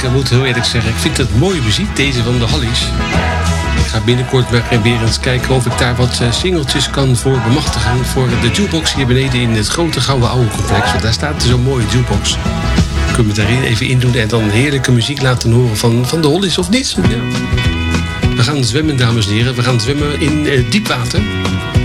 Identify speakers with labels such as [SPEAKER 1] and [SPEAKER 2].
[SPEAKER 1] Ik moet heel eerlijk zeggen, ik vind het mooie muziek, deze van de Hollies. Ik ga binnenkort weer eens kijken of ik daar wat singeltjes kan voor bemachtigen. Voor de jukebox hier beneden in het grote Gouden Oude complex. Want daar staat zo'n mooie jukebox. Kunnen we daarin even in doen en dan heerlijke muziek laten horen van de Hollies of niet? Ja. We gaan zwemmen, dames en heren. We gaan zwemmen in diep water.